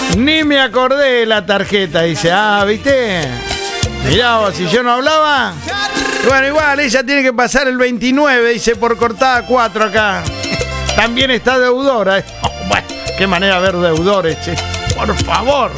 Ni me acordé de la tarjeta, dice. Ah, ¿viste? Mirá vos, si yo no hablaba. Bueno, igual, ella tiene que pasar el 29, dice, por cortada 4 acá. También está deudora. Bueno, qué manera de ver deudores, che. Por favor.